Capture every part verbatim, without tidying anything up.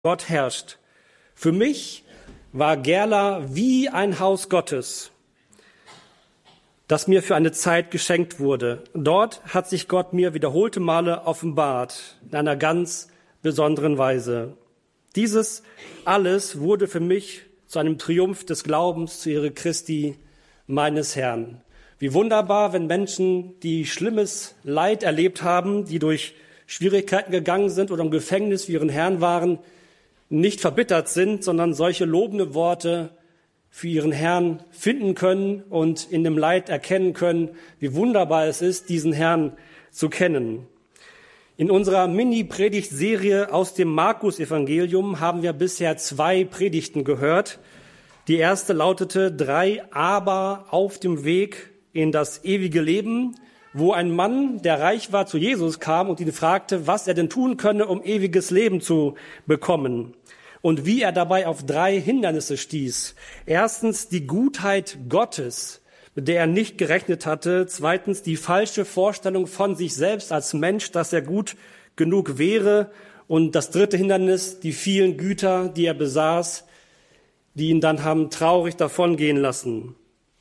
Gott herrscht. Für mich war Gerla wie ein Haus Gottes, das mir für eine Zeit geschenkt wurde. Dort hat sich Gott mir wiederholte Male offenbart, in einer ganz besonderen Weise. Dieses alles wurde für mich zu einem Triumph des Glaubens zu Ehre Christi, meines Herrn. Wie wunderbar, wenn Menschen, die schlimmes Leid erlebt haben, die durch Schwierigkeiten gegangen sind oder im Gefängnis für ihren Herrn waren, nicht verbittert sind, sondern solche lobende Worte für ihren Herrn finden können und in dem Leid erkennen können, wie wunderbar es ist, diesen Herrn zu kennen. In unserer Mini-Predigtserie aus dem Markus-Evangelium haben wir bisher zwei Predigten gehört. Die erste lautete drei Aber auf dem Weg in das ewige Leben, wo ein Mann, der reich war, zu Jesus kam und ihn fragte, was er denn tun könne, um ewiges Leben zu bekommen. Und wie er dabei auf drei Hindernisse stieß. Erstens die Gutheit Gottes, mit der er nicht gerechnet hatte. Zweitens die falsche Vorstellung von sich selbst als Mensch, dass er gut genug wäre. Und das dritte Hindernis, die vielen Güter, die er besaß, die ihn dann haben traurig davongehen lassen.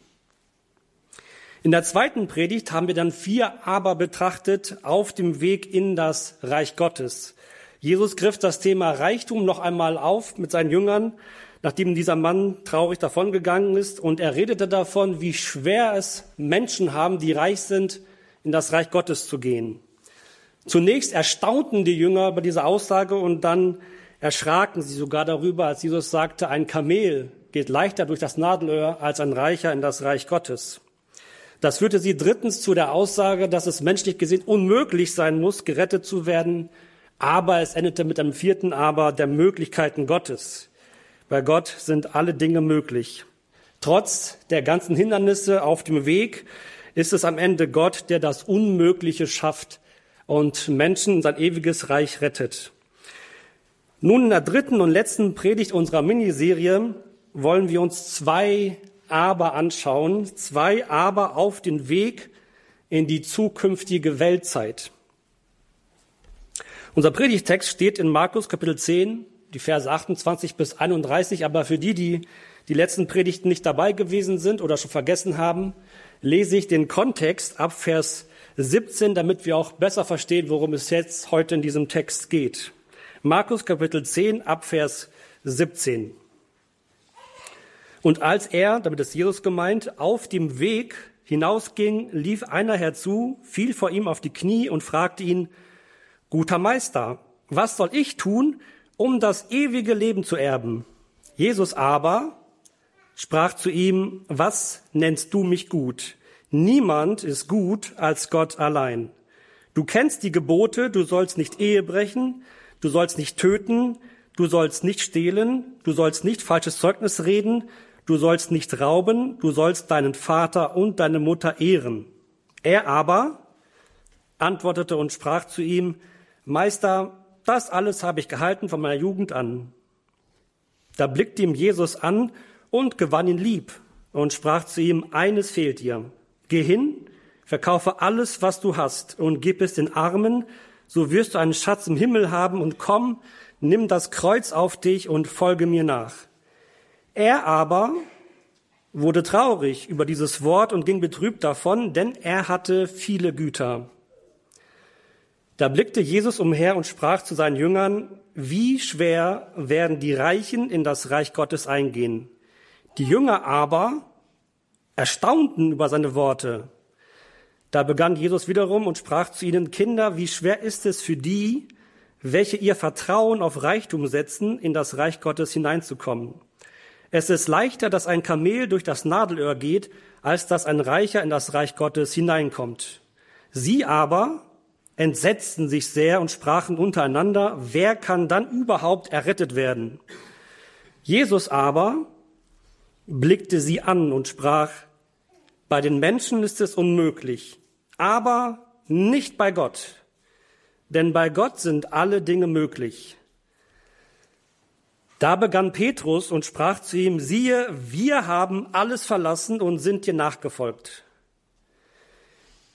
In der zweiten Predigt haben wir dann vier Aber betrachtet auf dem Weg in das Reich Gottes. Jesus griff das Thema Reichtum noch einmal auf mit seinen Jüngern, nachdem dieser Mann traurig davongegangen ist. Und er redete davon, wie schwer es Menschen haben, die reich sind, in das Reich Gottes zu gehen. Zunächst erstaunten die Jünger über diese Aussage und dann erschraken sie sogar darüber, als Jesus sagte, ein Kamel geht leichter durch das Nadelöhr als ein Reicher in das Reich Gottes. Das führte sie drittens zu der Aussage, dass es menschlich gesehen unmöglich sein muss, gerettet zu werden. Aber es endete mit einem vierten Aber der Möglichkeiten Gottes. Bei Gott sind alle Dinge möglich. Trotz der ganzen Hindernisse auf dem Weg ist es am Ende Gott, der das Unmögliche schafft und Menschen in sein ewiges Reich rettet. Nun in der dritten und letzten Predigt unserer Miniserie wollen wir uns zwei Aber anschauen. Zwei Aber auf den Weg in die zukünftige Weltzeit. Unser Predigtext steht in Markus Kapitel zehn, die Verse achtundzwanzig bis einunddreißig. Aber für die, die die letzten Predigten nicht dabei gewesen sind oder schon vergessen haben, lese ich den Kontext ab Vers siebzehn, damit wir auch besser verstehen, worum es jetzt heute in diesem Text geht. Markus Kapitel zehn ab Vers siebzehn. Und als er, damit ist Jesus gemeint, auf dem Weg hinausging, lief einer herzu, fiel vor ihm auf die Knie und fragte ihn, Guter Meister, was soll ich tun, um das ewige Leben zu erben? Jesus aber sprach zu ihm, was nennst du mich gut? Niemand ist gut als Gott allein. Du kennst die Gebote, du sollst nicht Ehe brechen, du sollst nicht töten, du sollst nicht stehlen, du sollst nicht falsches Zeugnis reden, du sollst nicht rauben, du sollst deinen Vater und deine Mutter ehren. Er aber antwortete und sprach zu ihm, Meister, das alles habe ich gehalten von meiner Jugend an. Da blickte ihm Jesus an und gewann ihn lieb und sprach zu ihm, eines fehlt dir. Geh hin, verkaufe alles, was du hast und gib es den Armen, so wirst du einen Schatz im Himmel haben und komm, nimm das Kreuz auf dich und folge mir nach. Er aber wurde traurig über dieses Wort und ging betrübt davon, denn er hatte viele Güter. Da blickte Jesus umher und sprach zu seinen Jüngern, wie schwer werden die Reichen in das Reich Gottes eingehen. Die Jünger aber erstaunten über seine Worte. Da begann Jesus wiederum und sprach zu ihnen, Kinder, wie schwer ist es für die, welche ihr Vertrauen auf Reichtum setzen, in das Reich Gottes hineinzukommen. Es ist leichter, dass ein Kamel durch das Nadelöhr geht, als dass ein Reicher in das Reich Gottes hineinkommt. Sie aber entsetzten sich sehr und sprachen untereinander, wer kann dann überhaupt errettet werden? Jesus aber blickte sie an und sprach, bei den Menschen ist es unmöglich, aber nicht bei Gott, denn bei Gott sind alle Dinge möglich. Da begann Petrus und sprach zu ihm, siehe, wir haben alles verlassen und sind dir nachgefolgt.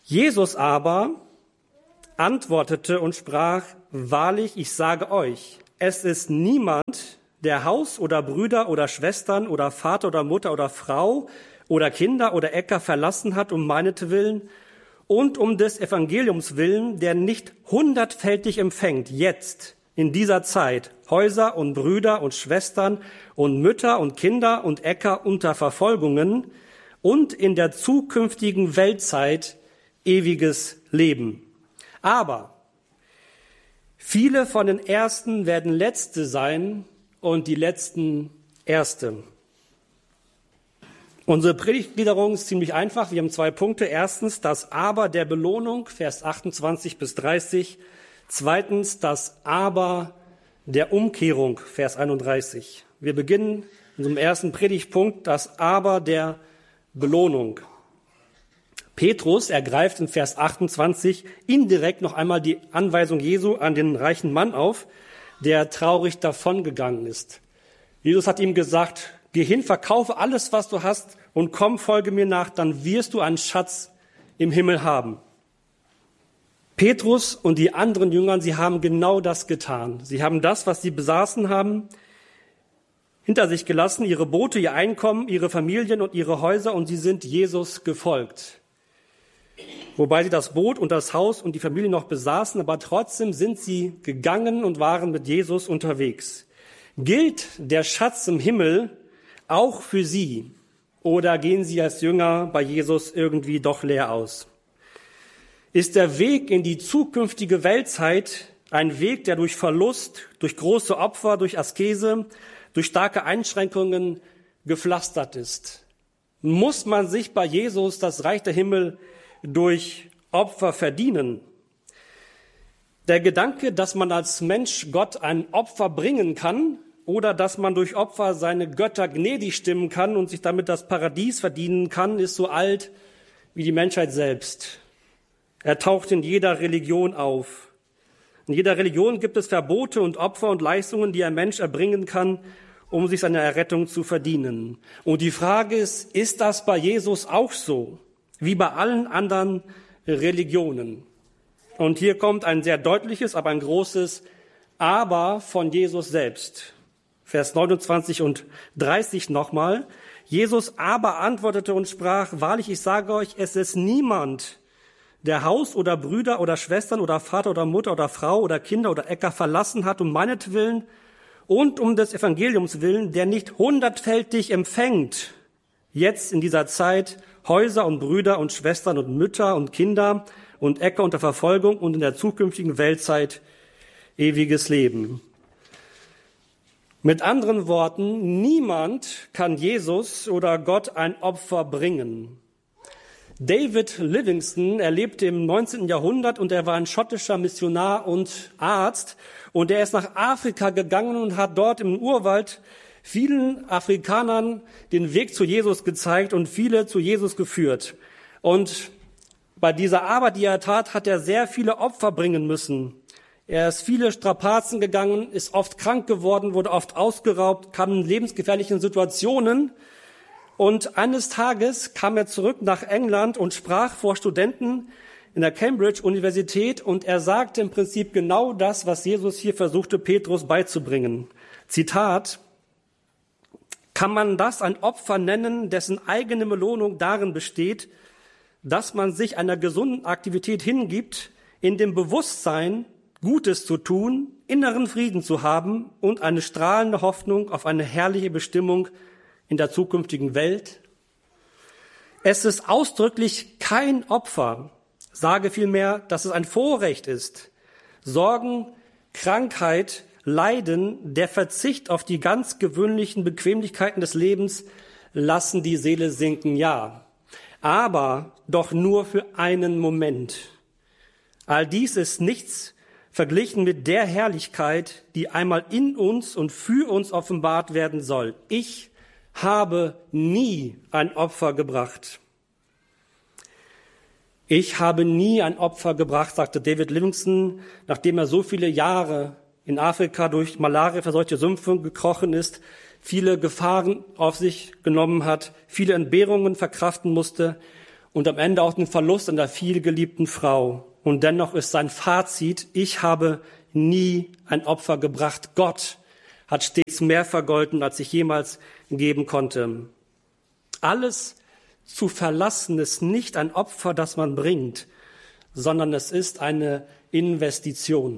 Jesus aber antwortete und sprach, wahrlich, ich sage euch, es ist niemand, der Haus oder Brüder oder Schwestern oder Vater oder Mutter oder Frau oder Kinder oder Äcker verlassen hat um meinetwillen und um des Evangeliums willen, der nicht hundertfältig empfängt, jetzt, in dieser Zeit, Häuser und Brüder und Schwestern und Mütter und Kinder und Äcker unter Verfolgungen und in der zukünftigen Weltzeit ewiges Leben. Aber viele von den Ersten werden Letzte sein und die Letzten Erste. Unsere Predigtgliederung ist ziemlich einfach. Wir haben zwei Punkte. Erstens das Aber der Belohnung, Vers achtundzwanzig bis dreißig. Zweitens das Aber der Umkehrung, Vers einunddreißig. Wir beginnen in unserem ersten Predigtpunkt, das Aber der Belohnung. Petrus ergreift in Vers achtundzwanzig indirekt noch einmal die Anweisung Jesu an den reichen Mann auf, der traurig davongegangen ist. Jesus hat ihm gesagt, geh hin, verkaufe alles, was du hast und komm, folge mir nach, dann wirst du einen Schatz im Himmel haben. Petrus und die anderen Jünger, sie haben genau das getan. Sie haben das, was sie besaßen haben, hinter sich gelassen, ihre Boote, ihr Einkommen, ihre Familien und ihre Häuser, und sie sind Jesus gefolgt. Wobei sie das Boot und das Haus und die Familie noch besaßen, aber trotzdem sind sie gegangen und waren mit Jesus unterwegs. Gilt der Schatz im Himmel auch für sie? Oder gehen sie als Jünger bei Jesus irgendwie doch leer aus? Ist der Weg in die zukünftige Weltzeit ein Weg, der durch Verlust, durch große Opfer, durch Askese, durch starke Einschränkungen gepflastert ist? Muss man sich bei Jesus das Reich der Himmel durch Opfer verdienen? Der Gedanke, dass man als Mensch Gott ein Opfer bringen kann oder dass man durch Opfer seine Götter gnädig stimmen kann und sich damit das Paradies verdienen kann, ist so alt wie die Menschheit selbst. Er taucht in jeder Religion auf. In jeder Religion gibt es Verbote und Opfer und Leistungen, die ein Mensch erbringen kann, um sich seine Errettung zu verdienen. Und die Frage ist, ist das bei Jesus auch so? Wie bei allen anderen Religionen. Und hier kommt ein sehr deutliches, aber ein großes Aber von Jesus selbst. Vers neunundzwanzig und dreißig nochmal. Jesus aber antwortete und sprach, wahrlich, ich sage euch, es ist niemand, der Haus oder Brüder oder Schwestern oder Vater oder Mutter oder Frau oder Kinder oder Äcker verlassen hat um meinetwillen und um des Evangeliums willen, der nicht hundertfältig empfängt, jetzt in dieser Zeit Häuser und Brüder und Schwestern und Mütter und Kinder und Äcker unter Verfolgung und in der zukünftigen Weltzeit ewiges Leben. Mit anderen Worten, niemand kann Jesus oder Gott ein Opfer bringen. David Livingstone, er lebte im neunzehnten Jahrhundert und er war ein schottischer Missionar und Arzt. Und er ist nach Afrika gegangen und hat dort im Urwald vielen Afrikanern den Weg zu Jesus gezeigt und viele zu Jesus geführt. Und bei dieser Arbeit, die er tat, hat er sehr viele Opfer bringen müssen. Er ist viele Strapazen gegangen, ist oft krank geworden, wurde oft ausgeraubt, kam in lebensgefährlichen Situationen. Und eines Tages kam er zurück nach England und sprach vor Studenten in der Cambridge-Universität. Und er sagte im Prinzip genau das, was Jesus hier versuchte, Petrus beizubringen. Zitat: Kann man das ein Opfer nennen, dessen eigene Belohnung darin besteht, dass man sich einer gesunden Aktivität hingibt, in dem Bewusstsein, Gutes zu tun, inneren Frieden zu haben und eine strahlende Hoffnung auf eine herrliche Bestimmung in der zukünftigen Welt? Es ist ausdrücklich kein Opfer, sage vielmehr, dass es ein Vorrecht ist. Sorgen, Krankheit, Leiden, der Verzicht auf die ganz gewöhnlichen Bequemlichkeiten des Lebens lassen die Seele sinken, ja, aber doch nur für einen Moment. All dies ist nichts verglichen mit der Herrlichkeit, die einmal in uns und für uns offenbart werden soll. Ich habe nie ein Opfer gebracht. Ich habe nie ein Opfer gebracht, sagte David Livingstone, nachdem er so viele Jahre in Afrika durch Malaria verseuchte Sümpfe gekrochen ist, viele Gefahren auf sich genommen hat, viele Entbehrungen verkraften musste und am Ende auch den Verlust einer vielgeliebten Frau. Und dennoch ist sein Fazit, ich habe nie ein Opfer gebracht. Gott hat stets mehr vergolten, als ich jemals geben konnte. Alles zu verlassen ist nicht ein Opfer, das man bringt, sondern es ist eine Investition.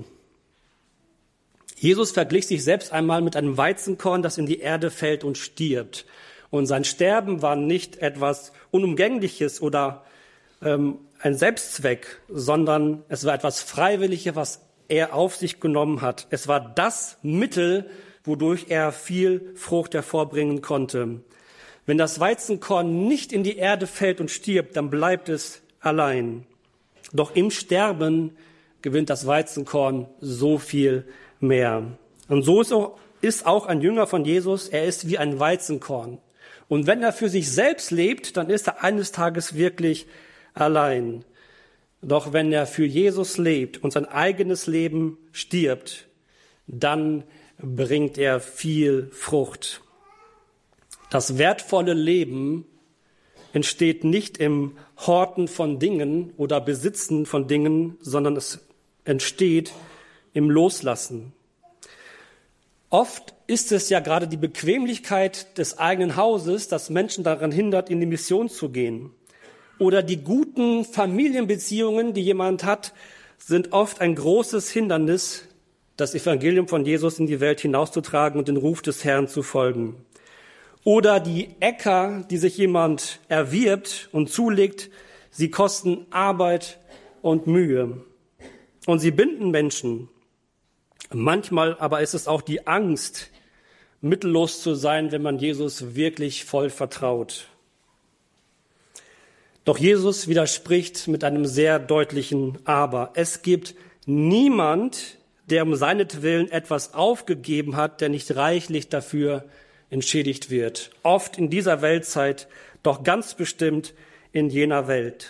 Jesus verglich sich selbst einmal mit einem Weizenkorn, das in die Erde fällt und stirbt. Und sein Sterben war nicht etwas Unumgängliches oder ähm, ein Selbstzweck, sondern es war etwas Freiwilliges, was er auf sich genommen hat. Es war das Mittel, wodurch er viel Frucht hervorbringen konnte. Wenn das Weizenkorn nicht in die Erde fällt und stirbt, dann bleibt es allein. Doch im Sterben gewinnt das Weizenkorn so viel mehr. Und so ist auch, ist auch ein Jünger von Jesus, er ist wie ein Weizenkorn. Und wenn er für sich selbst lebt, dann ist er eines Tages wirklich allein. Doch wenn er für Jesus lebt und sein eigenes Leben stirbt, dann bringt er viel Frucht. Das wertvolle Leben entsteht nicht im Horten von Dingen oder Besitzen von Dingen, sondern es entsteht im Loslassen. Oft ist es ja gerade die Bequemlichkeit des eigenen Hauses, das Menschen daran hindert, in die Mission zu gehen. Oder die guten Familienbeziehungen, die jemand hat, sind oft ein großes Hindernis, das Evangelium von Jesus in die Welt hinauszutragen und den Ruf des Herrn zu folgen. Oder die Äcker, die sich jemand erwirbt und zulegt, sie kosten Arbeit und Mühe. Und sie binden Menschen. Manchmal aber ist es auch die Angst, mittellos zu sein, wenn man Jesus wirklich voll vertraut. Doch Jesus widerspricht mit einem sehr deutlichen Aber. Es gibt niemand, der um seinetwillen etwas aufgegeben hat, der nicht reichlich dafür entschädigt wird. Oft in dieser Weltzeit, doch ganz bestimmt in jener Welt.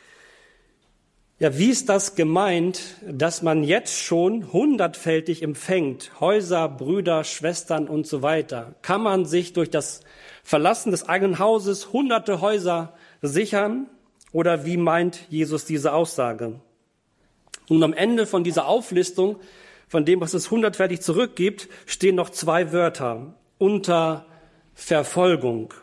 Ja, wie ist das gemeint, dass man jetzt schon hundertfältig empfängt? Häuser, Brüder, Schwestern und so weiter. Kann man sich durch das Verlassen des eigenen Hauses hunderte Häuser sichern? Oder wie meint Jesus diese Aussage? Und am Ende von dieser Auflistung, von dem, was es hundertfältig zurückgibt, stehen noch zwei Wörter. Unter Verfolgung.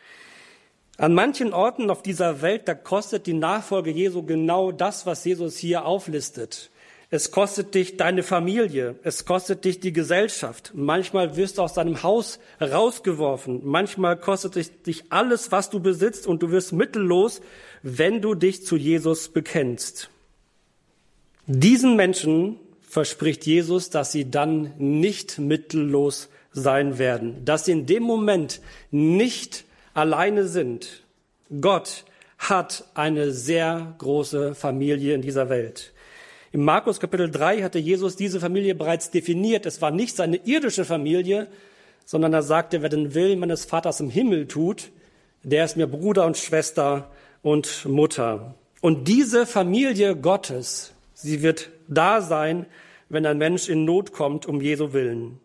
An manchen Orten auf dieser Welt, da kostet die Nachfolge Jesu genau das, was Jesus hier auflistet. Es kostet dich deine Familie, es kostet dich die Gesellschaft. Manchmal wirst du aus deinem Haus rausgeworfen. Manchmal kostet es dich alles, was du besitzt, und du wirst mittellos, wenn du dich zu Jesus bekennst. Diesen Menschen verspricht Jesus, dass sie dann nicht mittellos sein werden, dass sie in dem Moment nicht alleine sind. Gott hat eine sehr große Familie in dieser Welt. Im Markus Kapitel drei hatte Jesus diese Familie bereits definiert. Es war nicht seine irdische Familie, sondern er sagte, wer den Willen meines Vaters im Himmel tut, der ist mir Bruder und Schwester und Mutter. Und diese Familie Gottes, sie wird da sein, wenn ein Mensch in Not kommt, um Jesu Willen.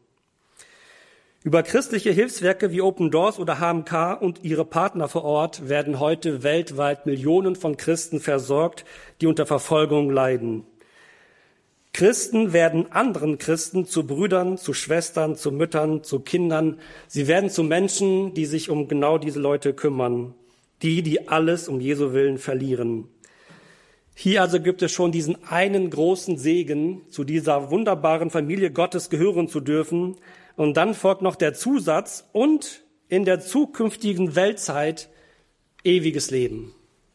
Über christliche Hilfswerke wie Open Doors oder H M K und ihre Partner vor Ort werden heute weltweit Millionen von Christen versorgt, die unter Verfolgung leiden. Christen werden anderen Christen zu Brüdern, zu Schwestern, zu Müttern, zu Kindern. Sie werden zu Menschen, die sich um genau diese Leute kümmern, die, die alles um Jesu Willen verlieren. Hier also gibt es schon diesen einen großen Segen, zu dieser wunderbaren Familie Gottes gehören zu dürfen. Und dann folgt noch der Zusatz: und in der zukünftigen Weltzeit ewiges Leben.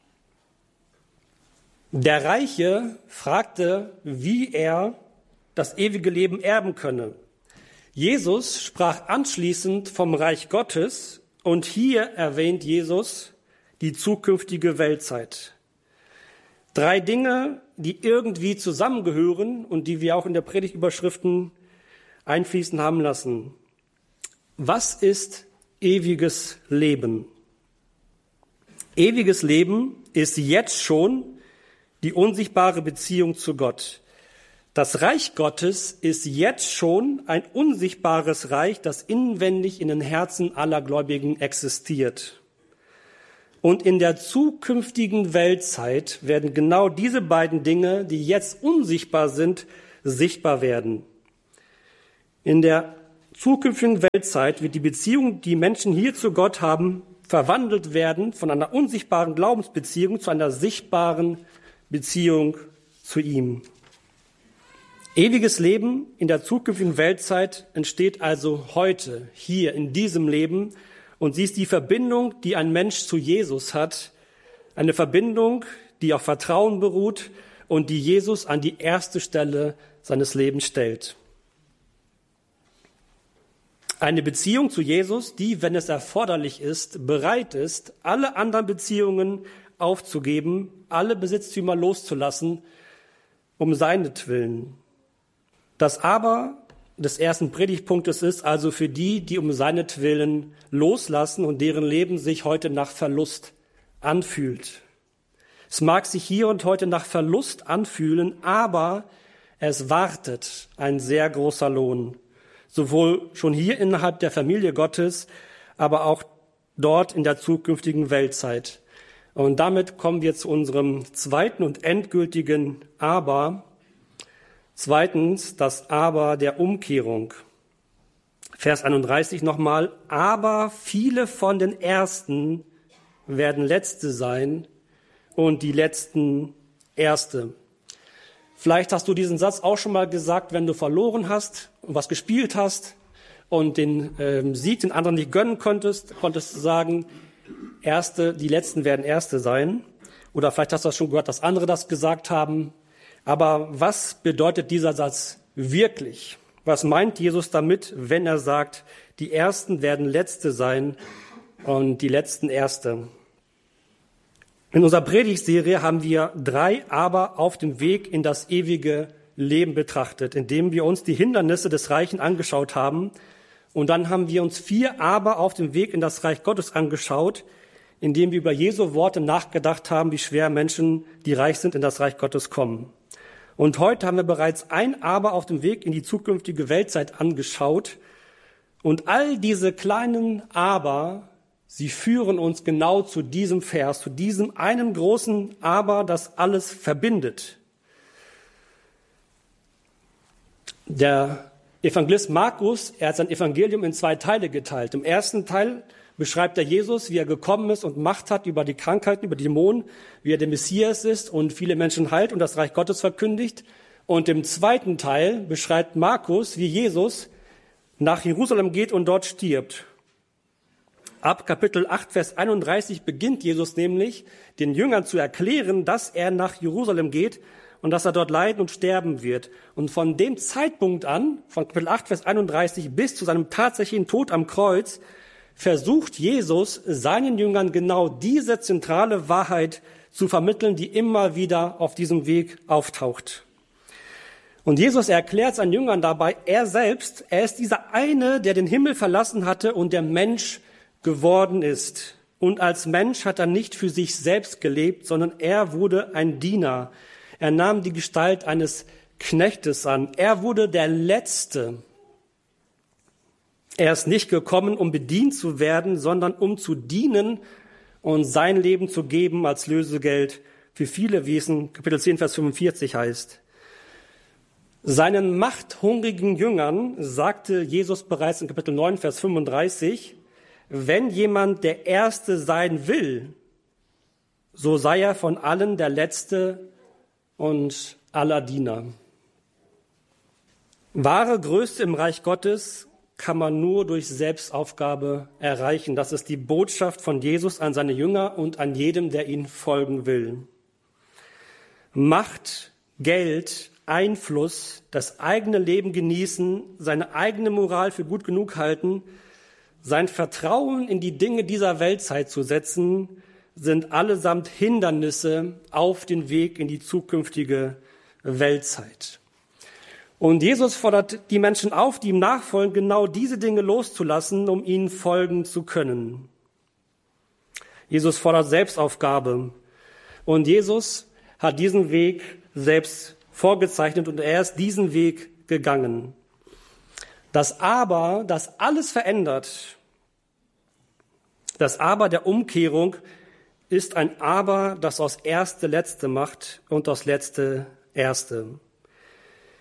Der Reiche fragte, wie er das ewige Leben erben könne. Jesus sprach anschließend vom Reich Gottes, und hier erwähnt Jesus die zukünftige Weltzeit. Drei Dinge, die irgendwie zusammengehören und die wir auch in der Predigtüberschriften einfließen haben lassen. Was ist ewiges Leben? Ewiges Leben ist jetzt schon die unsichtbare Beziehung zu Gott. Das Reich Gottes ist jetzt schon ein unsichtbares Reich, das inwendig in den Herzen aller Gläubigen existiert. Und in der zukünftigen Weltzeit werden genau diese beiden Dinge, die jetzt unsichtbar sind, sichtbar werden. In der zukünftigen Weltzeit wird die Beziehung, die Menschen hier zu Gott haben, verwandelt werden von einer unsichtbaren Glaubensbeziehung zu einer sichtbaren Beziehung zu ihm. Ewiges Leben in der zukünftigen Weltzeit entsteht also heute, hier in diesem Leben. Und sie ist die Verbindung, die ein Mensch zu Jesus hat. Eine Verbindung, die auf Vertrauen beruht und die Jesus an die erste Stelle seines Lebens stellt. Eine Beziehung zu Jesus, die, wenn es erforderlich ist, bereit ist, alle anderen Beziehungen aufzugeben, alle Besitztümer loszulassen, um seinetwillen. Das Aber des ersten Predigtpunktes ist also für die, die um seinetwillen loslassen und deren Leben sich heute nach Verlust anfühlt. Es mag sich hier und heute nach Verlust anfühlen, aber es wartet ein sehr großer Lohn. Sowohl schon hier innerhalb der Familie Gottes, aber auch dort in der zukünftigen Weltzeit. Und damit kommen wir zu unserem zweiten und endgültigen Aber. Zweitens, das Aber der Umkehrung. Vers einunddreißig nochmal. Aber viele von den Ersten werden Letzte sein und die Letzten Erste. Vielleicht hast du diesen Satz auch schon mal gesagt, wenn du verloren hast und was gespielt hast und den ähm, Sieg den anderen nicht gönnen konntest, konntest du sagen, Erste, die Letzten werden Erste sein. Oder vielleicht hast du das schon gehört, dass andere das gesagt haben. Aber was bedeutet dieser Satz wirklich? Was meint Jesus damit, wenn er sagt, die Ersten werden Letzte sein und die Letzten Erste? In unserer Predigtserie haben wir drei Aber auf dem Weg in das ewige Leben betrachtet, indem wir uns die Hindernisse des Reichen angeschaut haben. Und dann haben wir uns vier Aber auf dem Weg in das Reich Gottes angeschaut, indem wir über Jesu Worte nachgedacht haben, wie schwer Menschen, die reich sind, in das Reich Gottes kommen. Und heute haben wir bereits ein Aber auf dem Weg in die zukünftige Weltzeit angeschaut. Und all diese kleinen Aber, sie führen uns genau zu diesem Vers, zu diesem einen großen Aber, das alles verbindet. Der Evangelist Markus, er hat sein Evangelium in zwei Teile geteilt. Im ersten Teil beschreibt er Jesus, wie er gekommen ist und Macht hat über die Krankheiten, über die Dämonen, wie er der Messias ist und viele Menschen heilt und das Reich Gottes verkündigt. Und im zweiten Teil beschreibt Markus, wie Jesus nach Jerusalem geht und dort stirbt. Ab Kapitel acht, Vers einunddreißig beginnt Jesus nämlich, den Jüngern zu erklären, dass er nach Jerusalem geht und dass er dort leiden und sterben wird. Und von dem Zeitpunkt an, von Kapitel acht, Vers einunddreißig bis zu seinem tatsächlichen Tod am Kreuz, versucht Jesus, seinen Jüngern genau diese zentrale Wahrheit zu vermitteln, die immer wieder auf diesem Weg auftaucht. Und Jesus erklärt seinen Jüngern dabei, er selbst, er ist dieser eine, der den Himmel verlassen hatte und der Mensch geworden ist. Und als Mensch hat er nicht für sich selbst gelebt, sondern er wurde ein Diener. Er nahm die Gestalt eines Knechtes an. Er wurde der Letzte. Er ist nicht gekommen, um bedient zu werden, sondern um zu dienen und sein Leben zu geben als Lösegeld für viele, wie es in Kapitel zehn, Vers fünfundvierzig heißt. Seinen machthungrigen Jüngern sagte Jesus bereits in Kapitel neun, Vers fünfunddreißig, wenn jemand der Erste sein will, so sei er von allen der Letzte und aller Diener. Wahre Größe im Reich Gottes kann man nur durch Selbstaufgabe erreichen. Das ist die Botschaft von Jesus an seine Jünger und an jedem, der ihn folgen will. Macht, Geld, Einfluss, das eigene Leben genießen, seine eigene Moral für gut genug halten, sein Vertrauen in die Dinge dieser Weltzeit zu setzen, sind allesamt Hindernisse auf den Weg in die zukünftige Weltzeit. Und Jesus fordert die Menschen auf, die ihm nachfolgen, genau diese Dinge loszulassen, um ihnen folgen zu können. Jesus fordert Selbstaufgabe. Und Jesus hat diesen Weg selbst vorgezeichnet und er ist diesen Weg gegangen. Das Aber, das alles verändert, das Aber der Umkehrung ist ein Aber, das aus Erste Letzte macht und aus Letzte Erste.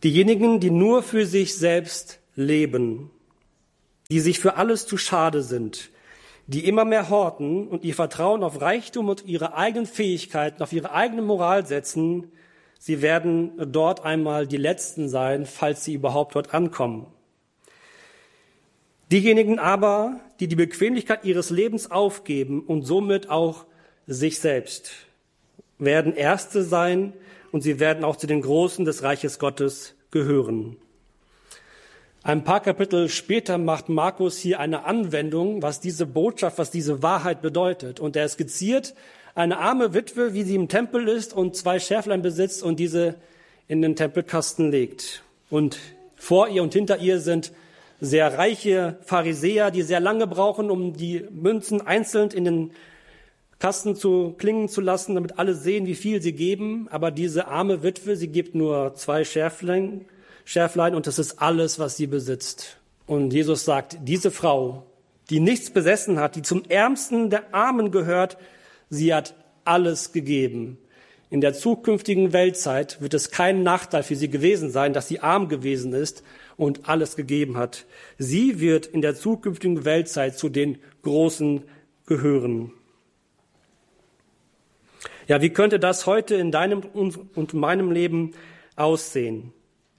Diejenigen, die nur für sich selbst leben, die sich für alles zu schade sind, die immer mehr horten und ihr Vertrauen auf Reichtum und ihre eigenen Fähigkeiten, auf ihre eigene Moral setzen, sie werden dort einmal die Letzten sein, falls sie überhaupt dort ankommen. Diejenigen aber, die die Bequemlichkeit ihres Lebens aufgeben und somit auch sich selbst, werden Erste sein und sie werden auch zu den Großen des Reiches Gottes gehören. Ein paar Kapitel später macht Markus hier eine Anwendung, was diese Botschaft, was diese Wahrheit bedeutet. Und er skizziert eine arme Witwe, wie sie im Tempel ist und zwei Schäflein besitzt und diese in den Tempelkasten legt. Und vor ihr und hinter ihr sind sehr reiche Pharisäer, die sehr lange brauchen, um die Münzen einzeln in den Kasten zu klingen zu lassen, damit alle sehen, wie viel sie geben. Aber diese arme Witwe, sie gibt nur zwei Schäflein, Schäflein und das ist alles, was sie besitzt. Und Jesus sagt, diese Frau, die nichts besessen hat, die zum Ärmsten der Armen gehört, sie hat alles gegeben. In der zukünftigen Weltzeit wird es kein Nachteil für sie gewesen sein, dass sie arm gewesen ist und alles gegeben hat. Sie wird in der zukünftigen Weltzeit zu den Großen gehören. Ja, wie könnte das heute in deinem und meinem Leben aussehen?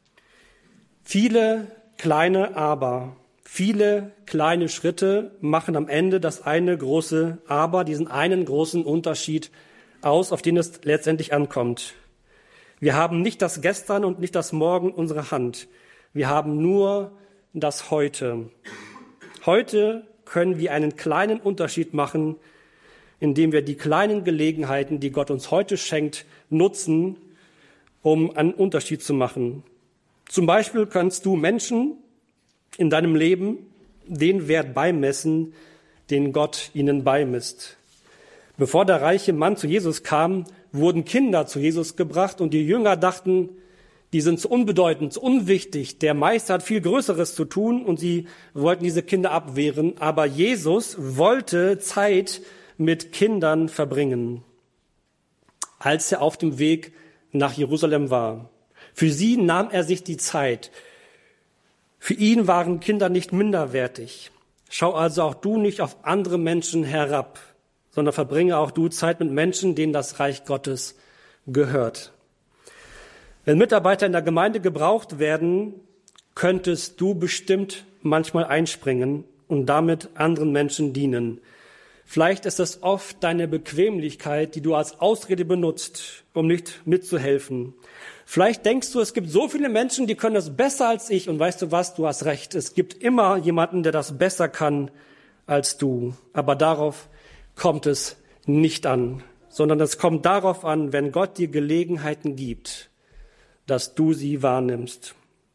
Viele kleine Aber, viele kleine Schritte machen am Ende das eine große Aber, diesen einen großen Unterschied aus, auf den es letztendlich ankommt. Wir haben nicht das Gestern und nicht das Morgen in unserer Hand. Wir haben nur das Heute. Heute können wir einen kleinen Unterschied machen, indem wir die kleinen Gelegenheiten, die Gott uns heute schenkt, nutzen, um einen Unterschied zu machen. Zum Beispiel kannst du Menschen in deinem Leben den Wert beimessen, den Gott ihnen beimisst. Bevor der reiche Mann zu Jesus kam, wurden Kinder zu Jesus gebracht und die Jünger dachten, die sind zu unbedeutend, zu unwichtig. Der Meister hat viel Größeres zu tun und sie wollten diese Kinder abwehren. Aber Jesus wollte Zeit mit Kindern verbringen, als er auf dem Weg nach Jerusalem war. Für sie nahm er sich die Zeit. Für ihn waren Kinder nicht minderwertig. Schau also auch du nicht auf andere Menschen herab, sondern verbringe auch du Zeit mit Menschen, denen das Reich Gottes gehört. Wenn Mitarbeiter in der Gemeinde gebraucht werden, könntest du bestimmt manchmal einspringen und damit anderen Menschen dienen. Vielleicht ist es oft deine Bequemlichkeit, die du als Ausrede benutzt, um nicht mitzuhelfen. Vielleicht denkst du, es gibt so viele Menschen, die können das besser als ich. Und weißt du was, du hast recht. Es gibt immer jemanden, der das besser kann als du. Aber darauf kommt es nicht an, sondern es kommt darauf an, wenn Gott dir Gelegenheiten gibt, dass du sie wahrnimmst.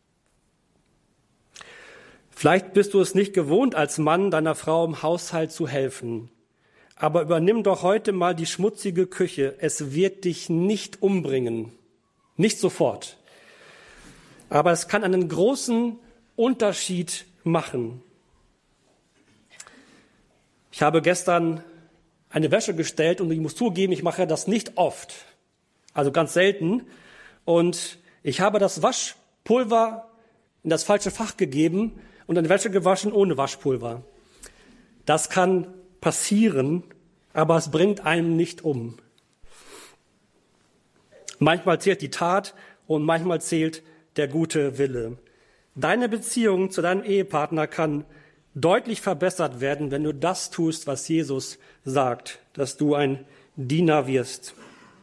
Vielleicht bist du es nicht gewohnt, als Mann deiner Frau im Haushalt zu helfen. Aber übernimm doch heute mal die schmutzige Küche. Es wird dich nicht umbringen. Nicht sofort. Aber es kann einen großen Unterschied machen. Ich habe gestern eine Wäsche gestellt und ich muss zugeben, ich mache das nicht oft. Also ganz selten. Und ich habe das Waschpulver in das falsche Fach gegeben und eine Wäsche gewaschen ohne Waschpulver. Das kann passieren, aber es bringt einen nicht um. Manchmal zählt die Tat und manchmal zählt der gute Wille. Deine Beziehung zu deinem Ehepartner kann deutlich verbessert werden, wenn du das tust, was Jesus sagt, dass du ein Diener wirst.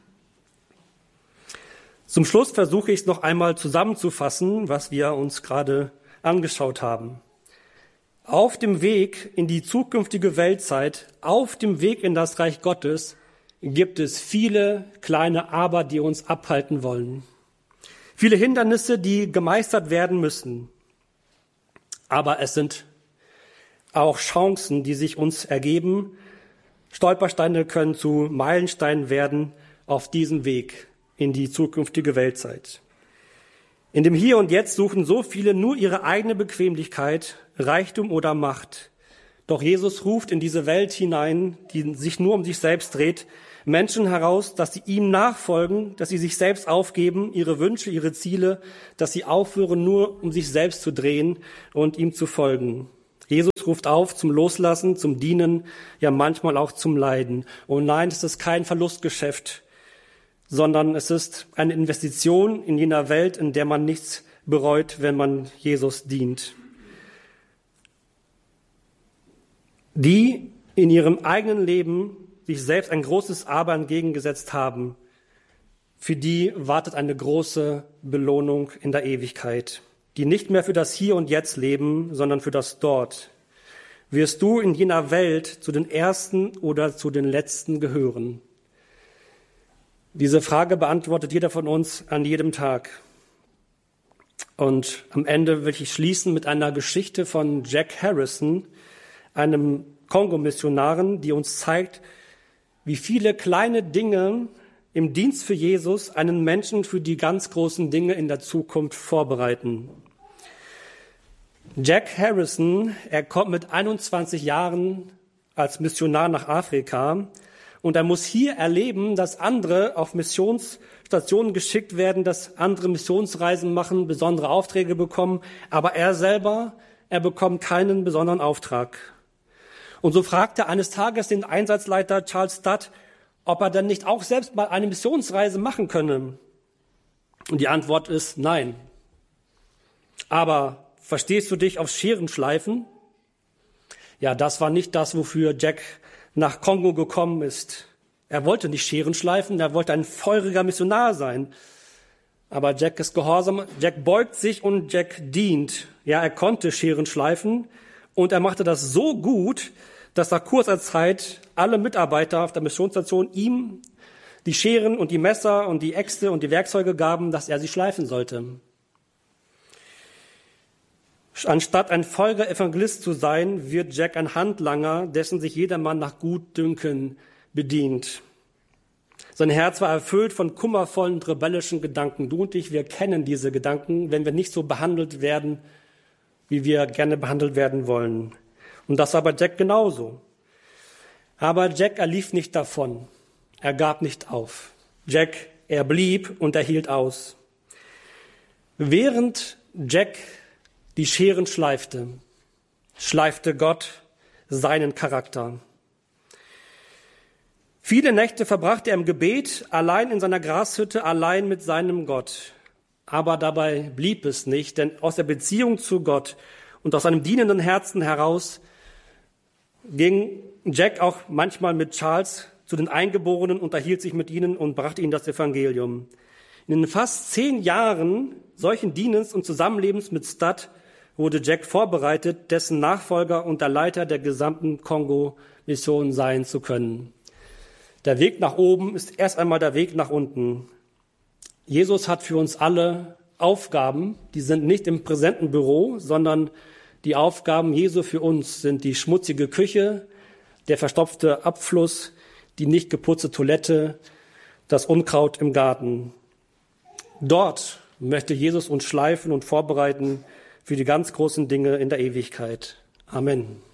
Zum Schluss versuche ich es noch einmal zusammenzufassen, was wir uns gerade angeschaut haben. Auf dem Weg in die zukünftige Weltzeit, auf dem Weg in das Reich Gottes, gibt es viele kleine Aber, die uns abhalten wollen. Viele Hindernisse, die gemeistert werden müssen. Aber es sind auch Chancen, die sich uns ergeben. Stolpersteine können zu Meilensteinen werden auf diesem Weg in die zukünftige Weltzeit. In dem Hier und Jetzt suchen so viele nur ihre eigene Bequemlichkeit, Reichtum oder Macht. Doch Jesus ruft in diese Welt hinein, die sich nur um sich selbst dreht, Menschen heraus, dass sie ihm nachfolgen, dass sie sich selbst aufgeben, ihre Wünsche, ihre Ziele, dass sie aufhören, nur um sich selbst zu drehen und ihm zu folgen. Jesus ruft auf zum Loslassen, zum Dienen, ja manchmal auch zum Leiden. Und nein, es ist kein Verlustgeschäft, sondern es ist eine Investition in jener Welt, in der man nichts bereut, wenn man Jesus dient. Die in ihrem eigenen Leben sich selbst ein großes Aber entgegengesetzt haben, für die wartet eine große Belohnung in der Ewigkeit, die nicht mehr für das Hier und Jetzt leben, sondern für das Dort. Wirst du in jener Welt zu den Ersten oder zu den Letzten gehören? Diese Frage beantwortet jeder von uns an jedem Tag. Und am Ende will ich schließen mit einer Geschichte von Jack Harrison, einem Kongo-Missionaren, die uns zeigt, wie viele kleine Dinge im Dienst für Jesus einen Menschen für die ganz großen Dinge in der Zukunft vorbereiten. Jack Harrison, er kommt mit einundzwanzig Jahren als Missionar nach Afrika und er muss hier erleben, dass andere auf Missionsstationen geschickt werden, dass andere Missionsreisen machen, besondere Aufträge bekommen, aber er selber, er bekommt keinen besonderen Auftrag. Und so fragt er eines Tages den Einsatzleiter Charles Studd, ob er denn nicht auch selbst mal eine Missionsreise machen könne. Und die Antwort ist nein. Aber verstehst du dich aufs Scherenschleifen? Ja, das war nicht das, wofür Jack nach Kongo gekommen ist. Er wollte nicht Scheren schleifen, er wollte ein feuriger Missionar sein. Aber Jack ist gehorsam, Jack beugt sich und Jack dient. Ja, er konnte Scheren schleifen. Und er machte das so gut, dass nach kurzer Zeit alle Mitarbeiter auf der Missionsstation ihm die Scheren und die Messer und die Äxte und die Werkzeuge gaben, dass er sie schleifen sollte. Anstatt ein feuriger Evangelist zu sein, wird Jack ein Handlanger, dessen sich jedermann nach Gutdünken bedient. Sein Herz war erfüllt von kummervollen und rebellischen Gedanken. Du und ich, wir kennen diese Gedanken, wenn wir nicht so behandelt werden, wie wir gerne behandelt werden wollen. Und das war bei Jack genauso. Aber Jack, er lief nicht davon. Er gab nicht auf. Jack, er blieb und er hielt aus. Während Jack die Scheren schleifte, schleifte Gott seinen Charakter. Viele Nächte verbrachte er im Gebet, allein in seiner Grashütte, allein mit seinem Gott. Aber dabei blieb es nicht, denn aus der Beziehung zu Gott und aus seinem dienenden Herzen heraus ging Jack auch manchmal mit Charles zu den Eingeborenen, unterhielt sich mit ihnen und brachte ihnen das Evangelium. In den fast zehn Jahren solchen Dienens und Zusammenlebens mit Studd wurde Jack vorbereitet, dessen Nachfolger und der Leiter der gesamten Kongo-Mission sein zu können. Der Weg nach oben ist erst einmal der Weg nach unten. Jesus hat für uns alle Aufgaben, die sind nicht im präsenten Büro, sondern die Aufgaben Jesu für uns sind die schmutzige Küche, der verstopfte Abfluss, die nicht geputzte Toilette, das Unkraut im Garten. Dort möchte Jesus uns schleifen und vorbereiten für die ganz großen Dinge in der Ewigkeit. Amen.